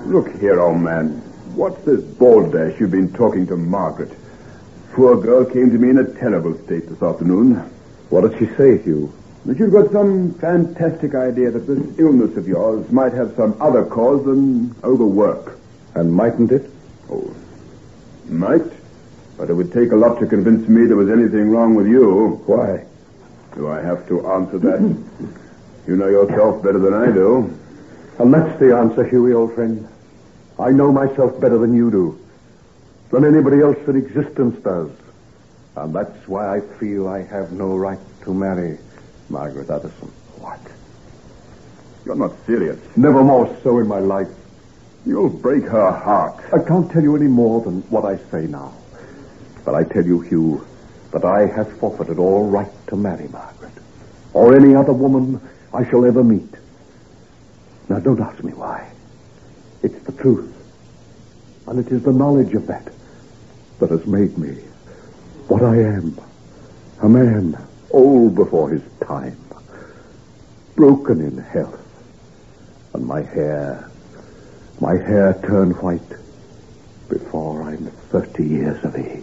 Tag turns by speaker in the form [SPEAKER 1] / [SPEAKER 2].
[SPEAKER 1] Look here, old man. What's this balderdash you've been talking to Margaret? Poor girl came to me in a terrible state this afternoon.
[SPEAKER 2] What did she say, Hugh?
[SPEAKER 1] That you've got some fantastic idea that this illness of yours might have some other cause than overwork.
[SPEAKER 2] And mightn't it?
[SPEAKER 1] Oh, might. But it would take a lot to convince me there was anything wrong with you.
[SPEAKER 2] Why?
[SPEAKER 1] Do I have to answer that? You know yourself better than I do.
[SPEAKER 2] And that's the answer, Hughie, old friend. I know myself better than you do. Than anybody else in existence does. And that's why I feel I have no right to marry Margaret Addison.
[SPEAKER 1] What? You're not serious.
[SPEAKER 2] Never more so in my life.
[SPEAKER 1] You'll break her heart.
[SPEAKER 2] I can't tell you any more than what I say now. But I tell you, Hugh, that I have forfeited all right to marry Margaret. Or any other woman I shall ever meet. Now, don't ask me why. It's the truth. And it is the knowledge of that has made me what I am. A man old before his time. Broken in health. And my hair turned white before I'm 30 years of age.